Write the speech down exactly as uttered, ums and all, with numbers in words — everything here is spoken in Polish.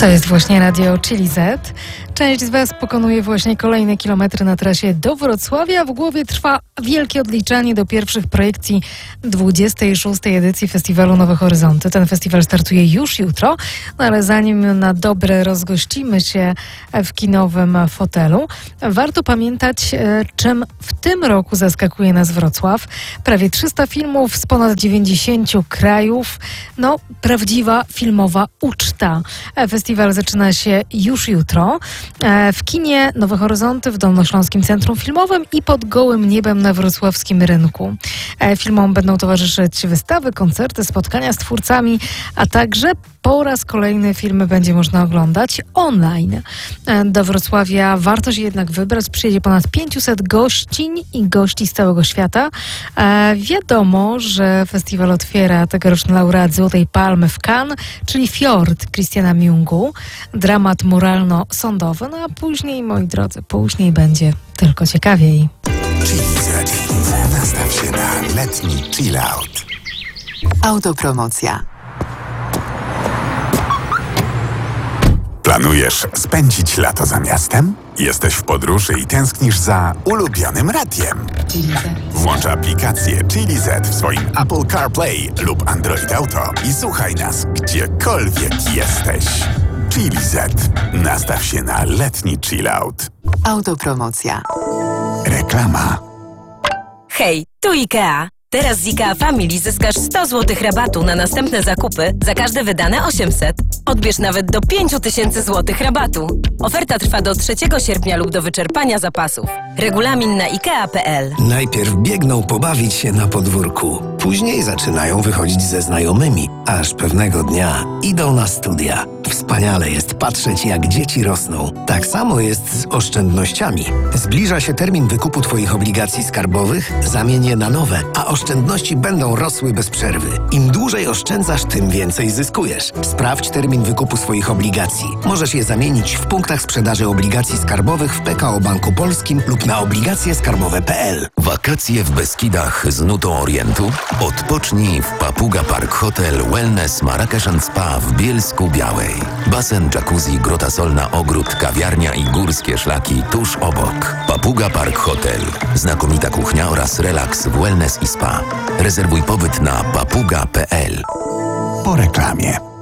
To jest właśnie Radio Chili Z. Część z Was pokonuje właśnie kolejne kilometry na trasie do Wrocławia. W głowie trwa wielkie odliczanie do pierwszych projekcji dwudziestej szóstej edycji Festiwalu Nowe Horyzonty. Ten festiwal startuje już jutro, no ale zanim na dobre rozgościmy się w kinowym fotelu, warto pamiętać, czym w tym roku zaskakuje nas Wrocław. Prawie trzysta filmów z ponad dziewięćdziesięciu krajów. No, prawdziwa filmowa uczta. Festiwal zaczyna się już jutro w kinie Nowe Horyzonty w Dolnośląskim Centrum Filmowym i pod gołym niebem na wrocławskim rynku. Filmom będą towarzyszyć wystawy, koncerty, spotkania z twórcami, a także po raz kolejny filmy będzie można oglądać online. Do Wrocławia warto się jednak wybrać. Przyjedzie ponad pięciuset gościń i gości z całego świata. E, wiadomo, że festiwal otwiera tegoroczny laureat Złotej Palmy w Cannes, czyli Fjord Christiana Mungu. Dramat moralno-sądowy. No a później, moi drodzy, później będzie tylko ciekawiej. Chili Z. Nastaw się na letni chill out. Autopromocja. Planujesz spędzić lato za miastem? Jesteś w podróży i tęsknisz za ulubionym radiem? Włącz aplikację Chili Z w swoim Apple CarPlay lub Android Auto i słuchaj nas gdziekolwiek jesteś. Chili Z. Nastaw się na letni chill out. Autopromocja. Reklama. Hej, tu IKEA. Teraz z IKEA Family zyskasz sto złotych rabatu na następne zakupy za każde wydane osiemset. Odbierz nawet do pięć tysięcy złotych rabatu. Oferta trwa do trzeciego sierpnia lub do wyczerpania zapasów. Regulamin na ikea kropka pe el. Najpierw biegną pobawić się na podwórku. Później zaczynają wychodzić ze znajomymi, aż pewnego dnia idą na studia. Wspaniale jest patrzeć, jak dzieci rosną. Tak samo jest z oszczędnościami. Zbliża się termin wykupu Twoich obligacji skarbowych, zamień je na nowe, a oszczędności będą rosły bez przerwy. Im dłużej oszczędzasz, tym więcej zyskujesz. Sprawdź termin wykupu swoich obligacji. Możesz je zamienić w punktach sprzedaży obligacji skarbowych w P K O Banku Polskim lub na obligacje skarbowe kropka pe el. Wakacje w Beskidach z nutą Orientu? Odpocznij w Papuga Park Hotel Wellness Marrakesh and Spa w Bielsku Białej. Basen, jacuzzi, grota solna, ogród, kawiarnia i górskie szlaki tuż obok. Papuga Park Hotel. Znakomita kuchnia oraz relaks w wellness i spa. Rezerwuj pobyt na papuga kropka pe el. Po reklamie.